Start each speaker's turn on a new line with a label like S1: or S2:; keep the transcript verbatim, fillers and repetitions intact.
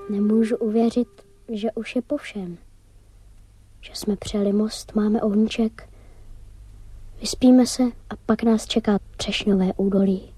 S1: Nemůžu uvěřit, že už je po všem. Že jsme přijeli most, máme ohníček, vyspíme se a pak nás čeká třešňové údolí.